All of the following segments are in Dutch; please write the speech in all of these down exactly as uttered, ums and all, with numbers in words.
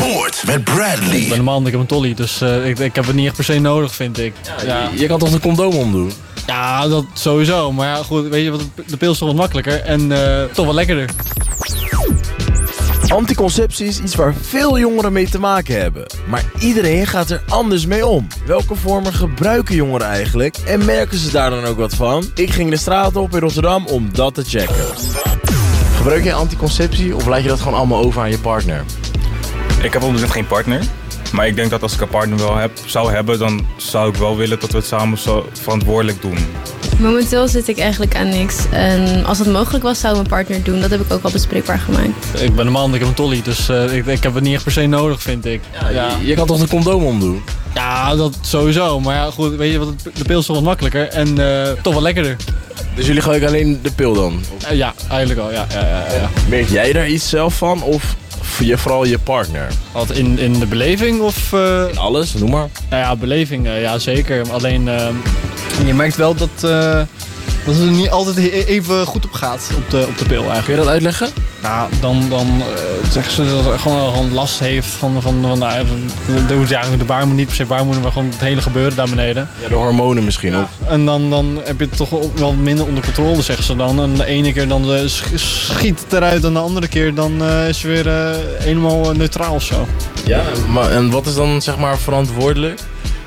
Sport met Bradley. Ik ben een man, ik heb een tolly, dus uh, ik, ik heb het niet echt per se nodig, vind ik. Ja, ja. Je, je kan toch een condoom omdoen? Ja, dat sowieso. Maar ja, goed, weet je wat, de pil is toch wat makkelijker en uh, toch wat lekkerder. Anticonceptie is iets waar veel jongeren mee te maken hebben. Maar iedereen gaat er anders mee om. Welke vormen gebruiken jongeren eigenlijk? En merken ze daar dan ook wat van? Ik ging de straat op in Rotterdam om dat te checken. Gebruik je anticonceptie of laat je dat gewoon allemaal over aan je partner? Ik heb op dit moment geen partner. Maar ik denk dat als ik een partner wel heb, zou hebben, dan zou ik wel willen dat we het samen zo verantwoordelijk doen. Momenteel zit ik eigenlijk aan niks. En als het mogelijk was, zou mijn partner het doen. Dat heb ik ook al bespreekbaar gemaakt. Ik ben een man, ik heb een tolly, dus uh, ik, ik heb het niet echt per se nodig, vind ik. Ja, ja. Je, je kan toch een condoom omdoen? Ja, dat sowieso. Maar ja, goed, weet je wat, de pil is toch wat makkelijker en uh, toch wat lekkerder. Dus jullie gebruiken alleen de pil dan? Uh, ja, eigenlijk wel, ja, ja, ja, ja. Merk jij daar iets zelf van of je, vooral je partner? Wat, in, in de beleving of... Uh... In alles, noem maar. Nou ja, beleving, uh, ja zeker. Alleen, uh, je merkt wel dat, uh, dat het er niet altijd even goed op gaat, op de, op de pil eigenlijk. Kun je dat uitleggen? Nou, dan, dan uh, zeggen ze dat het gewoon, gewoon last heeft van, van, van, nou, van de, ja, de baarmoeder, niet per se baarmoeder, maar gewoon het hele gebeuren daar beneden. Ja, de hormonen misschien ook. Ja. En dan, dan heb je het toch wel minder onder controle, zeggen ze dan. En de ene keer dan uh, schiet het eruit en de andere keer dan uh, is het weer uh, helemaal neutraal of zo. Ja, maar en wat is dan zeg maar verantwoordelijk?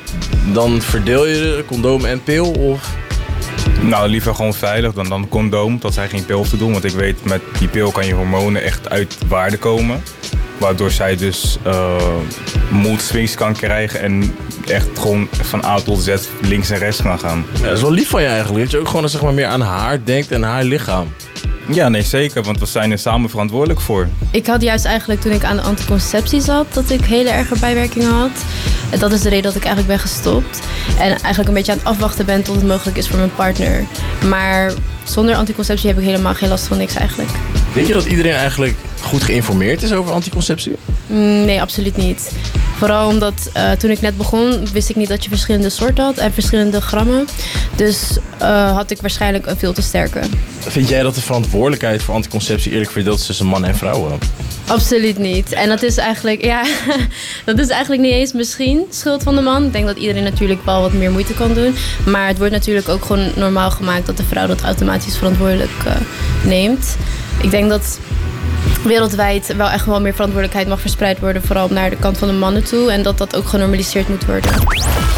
Dan verdeel je de condoom en pil of... Nou, liever gewoon veilig dan dan condoom, dat zij geen pil hoeft te doen. Want ik weet, met die pil kan je hormonen echt uit waarde komen. Waardoor zij dus uh, mood swings kan krijgen en echt gewoon van A tot Z links en rechts kan gaan. Ja, dat is wel lief van je eigenlijk, dat je ook gewoon zeg maar, meer aan haar denkt en haar lichaam. Ja, nee, zeker, want we zijn er samen verantwoordelijk voor. Ik had juist eigenlijk toen ik aan de anticonceptie zat, dat ik hele erge bijwerkingen had. En dat is de reden dat ik eigenlijk ben gestopt. En eigenlijk een beetje aan het afwachten ben tot het mogelijk is voor mijn partner. Maar zonder anticonceptie heb ik helemaal geen last van niks eigenlijk. Denk je dat iedereen eigenlijk goed geïnformeerd is over anticonceptie? Mm, nee, absoluut niet. Vooral omdat uh, toen ik net begon, wist ik niet dat je verschillende soorten had en verschillende grammen. Dus uh, had ik waarschijnlijk een veel te sterke. Vind jij dat de verantwoordelijkheid voor anticonceptie eerlijk verdeeld is tussen mannen en vrouwen? Absoluut niet. En dat is eigenlijk, ja, dat is eigenlijk niet eens misschien schuld van de man. Ik denk dat iedereen natuurlijk wel wat meer moeite kan doen. Maar het wordt natuurlijk ook gewoon normaal gemaakt dat de vrouw dat automatisch verantwoordelijk uh, neemt. Ik denk dat wereldwijd wel echt wel meer verantwoordelijkheid mag verspreid worden, vooral naar de kant van de mannen toe. En dat dat ook genormaliseerd moet worden.